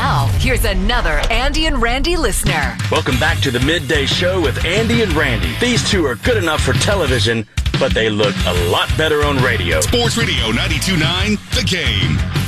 Now, here's another Andy and Randy listener. Welcome back to the Midday Show with Andy and Randy. These two are good enough for television, but they look a lot better on radio. Sports Radio 92.9, The Game.